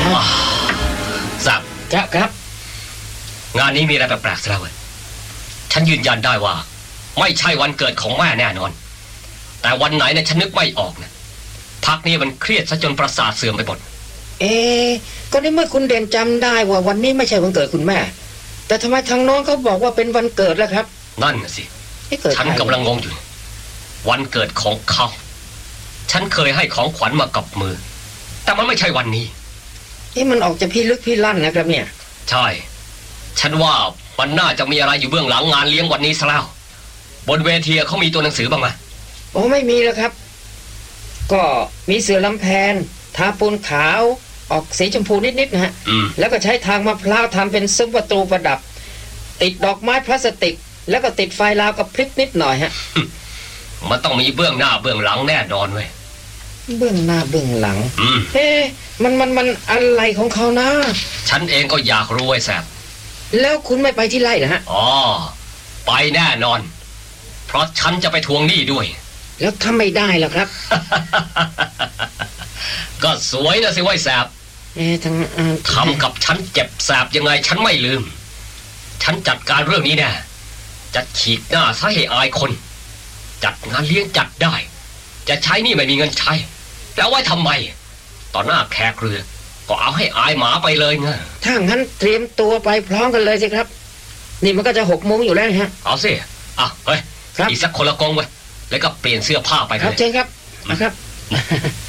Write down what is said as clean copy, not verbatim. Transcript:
สับครับงานนี้มีอะไรแปลกๆซะแล้วฉันยืนยันได้ว่าไม่ใช่วันเกิดของแม่แน่นอนแต่วันไหนเนี่ยฉันนึกไม่ออกนะพักนี้มันเครียดซะจนประสาทเสื่อมไปหมดก็ในเมื่อคุณเด่นจำได้ว่าวันนี้ไม่ใช่วันเกิดคุณแม่แต่ทำไมทางน้องเขาบอกว่าเป็นวันเกิดแล้วครับนั่นน่ะสิฉันกำลังงงอยู่วันเกิดของเขาฉันเคยให้ของขวัญมากับมือแต่มันไม่ใช่วันนี้มันออกจะพิลึกพิลั่นนะครับเนี่ยใช่ฉันว่ามันน่าจะมีอะไรอยู่เบื้องหลังงานเลี้ยงวันนี้ซะแล้วบนเวทีเขามีตัวหนังสือบ้างไหมไม่มีแล้วครับก็มีเสือลำแพนทาปูนขาวออกสีชมพูนิดๆนะฮะแล้วก็ใช้ทางมะพร้าวทำเป็นซุ้มประตูประดับติดดอกไม้พลาสติกแล้วก็ติดไฟลาวกับพริบนิดหน่อยฮะมันต้องมีเบื้องหน้าเบื้องหลังแน่นอนเว้ยเบื้องหน้าเบื้องหลังมันอะไรของเขานะฉันเองก็อยากรู้ไอ้แสบแล้วคุณไม่ไปที่ไร่เหรอฮะไปแน่นอนเพราะฉันจะไปทวงหนี้ด้วยแล้วถ้าไม่ได้ล่ะครับก็สวยนะสิไว้แสบทำกับฉันเจ็บแสบยังไงฉันไม่ลืมฉันจัดการเรื่องนี้แน่จะฉีกหน้าซะให้อายคนจัดงานเลี้ยงจัดได้จะใช้นี่ไม่มีเงินใช้แล้วไว้ทำไมต่อหน้าแขกเรือก็เอาให้อายหมาไปเลยไงถ้างั้นเตรียมตัวไปพร้อมกันเลยสิครับนี่มันก็จะ6 โมงอยู่แล้วฮะเอาสิเฮ้ยอีกสักคนละกองไว้แล้วก็เปลี่ยนเสื้อผ้าไปครับเชิญครับนะครับ